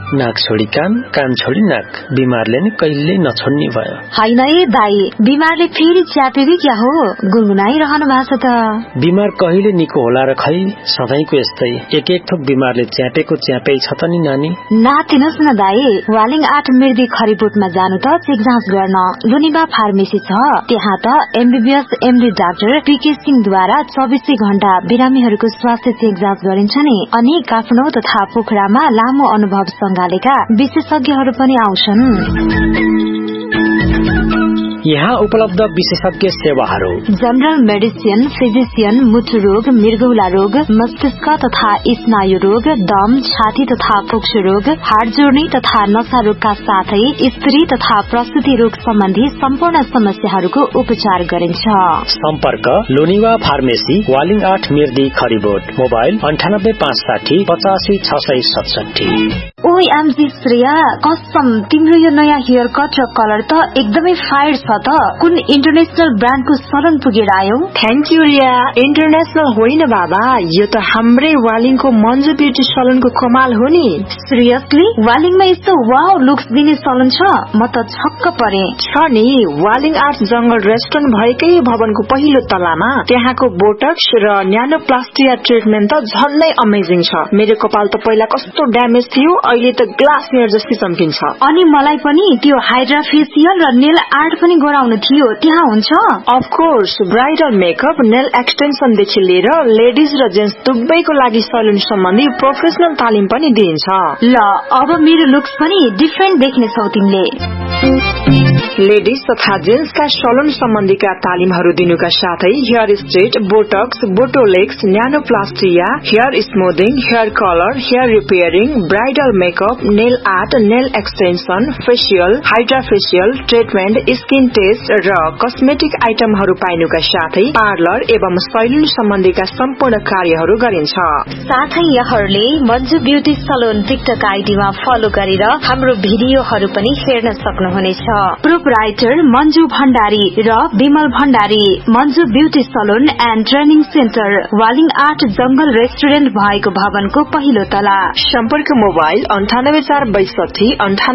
नाक छोडी कान, कान छोडी नाक, बिमारले नि कहिले नछोड्ने भयो। हैन ए दाई, बिमारले फेरि च्यापेको क्या हो? गुनगुनाइरहनु भएको छ त। बिमार कहिले निको होला र खै, सधैँको यस्तै एक एक थोक बिमारले च्यापेको च्यापै छ त नि नानी। नातिनुस् न दाई, वालिङ 8 मिर्दी खरिबोटमा जानु त चेक जाँच गर्न। लुनिबा फार्मेसी छ, त्यहाँ त एमबीबीएस एमडी डाक्टर पीके सिंहद्वारा 24 घण्टा बिरामीहरूको स्वास्थ्य चेक जाँच गरिन्छ नि। अनि काठमाडौँ तथा पोखरामा लामो अनुभव संगालेका विशेषज्ञहरू पनि आउँछन्। यहाँ उपलब्ध विशेषज्ञ सेवाहरू: जनरल मेडिसिन, फिजिशियन, मुटु रोग, मृगौला रोग, मस्तिष्क तथा स्नायु रोग, दम, छाती तथा फोक्सो रोग, हाड जोड्ने तथा नशा रोगका साथै स्त्री तथा प्रसुति रोग सम्बन्धी सम्पूर्ण समस्याहरूको उपचार गरिन्छ। सम्पर्क लोनिवा फार्मेसी, वालिङ 8 मिर्दी खरिबोट। मोबाइल 9856 85 667। ओइ एमजी श्रेया, कसम तिम्रो यो नयाँ हेयर कट र कलर त एकदमै फायर छ त। कुन इन्टरनेशनल ब्रान्डको सलन पुगेर आयो? Thank you Riya. इन्टरनेशनल होइन बाबा, यो त हाम्रै वालिङको मन्जु ब्युटी सलनको कमाल हो नि। सिरियसली? वालिङमा यस्तो वाउ लुक्स दिने सलन छ? म त छक्क परे। छ नि, वालिङ 8 जंगल रेस्टुरेन्ट भएकै भवनको पहिलो तलामा। त्यहाँको बोटक्स र न्यानोप्लास्टिया ट्रिटमेन्ट त झन्नै अमेजिङ छ। मेरो कपाल त पहिला कस्तो ड्यामेज थियो, अहिले त ग्लास मेयर जस्तै चम्किन्छ। अनि मलाई पनि त्यो हाइड्रा फेसियल र नेल आर्ट पनि गराउनु थियो, त्यहाँ हुन्छ? Of course, bridal makeup, nail extension देखि लिएर लेडिज र जेन्ट्स दुवैको लागि सलुन सम्बन्धी प्रोफेसनल तालिम पनि दिइन्छ। ल, अब मेरो लुक्स पनि डिफरेन्ट देख्ने छौ तिमीले। लेडिज तथा जेन्ट्स का सलुन सम्बन्धीका तालिमहरू दिनुका साथै hair straight, Botox, बोटोलेक्स, न्यानोप्लास्टिया, hair स्मूथिङ, hair colour, hair repairing, bridal makeup, nail art, nail extension, facial, hydra facial treatment, skin test र कस्मेटिक आइटमहरू पाइनुका साथै पार्लर एवं सैलुन सम्बन्धीका सम्पूर्ण कार्यहरू गरिन्छ। साथै यहाँहरूले Manju beauty salon TikTok आइडीमा follow गरेर हाम्रो भिडियोहरू पनि हेर्न सक्नुहुनेछ। प्रोपराइटर मन्जु भण्डारी र Bimal Bhandari, Manju beauty salon and training centre, Waling 8 जंगल रेस्टुरेन्ट भएको भवनको पहिलो तला। सम्पर्क मोबाइल 98462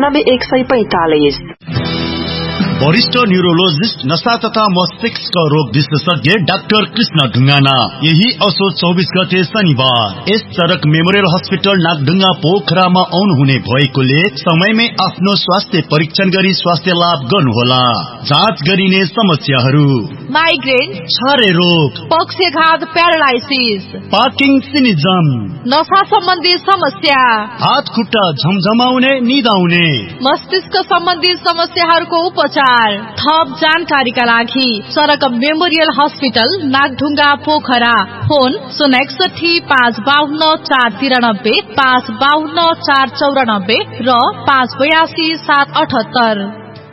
98145। वरिष्ठ न्यूरोलोजिस्ट नशा तथा मस्तिष्क रोग विशेषज्ञ डाक्टर कृष्ण ढुङ्गाना यही असोज 24 गते शनिबार एस चरक मेमोरियल हस्पिटल नागढुङ्गा पोखरामा आउनुहुने भएकोले समयमै आफ्नो स्वास्थ्य परीक्षण गरी स्वास्थ्य लाभ गर्नुहोला। जाँच गरिने समस्याहरू: माइग्रेन, छारे रोग, पक्षघात, प्यारालाइसिस, पार्किन्सनिजम, नशा सम्बन्धी समस्या, हात खुट्टा झमझमाउने, निदाउने, मस्तिष्क सम्बन्धी समस्याहरूको उपचार। थप जानकारीका लागि चरक memorial hospital Nagdhunga Pokhara. Phone 061 552 493 552 494 र 582 778।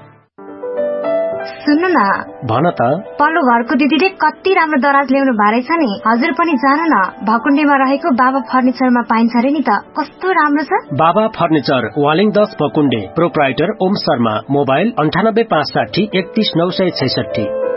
सुन्नु न, भन त। पल्लो घरको दिदीले कति राम्रो दराज ल्याउनु भएछ नि। हजुर पनि जानु न, भकुण्डेमा रहेको बाबा फर्निचरमा पाइन्छ रे नि त, कस्तो राम्रो छ। बाबा furniture, Waling 10 भकुण्डे। Proprietor Om Sharma. Mobile 9856 31966।